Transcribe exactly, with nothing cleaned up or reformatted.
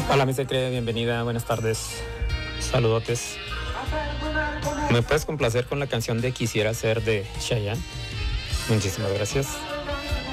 Hola, mister Cree, bienvenida, buenas tardes, saludotes. ¿Me puedes complacer con la canción de Quisiera Ser de Chayanne? Muchísimas gracias.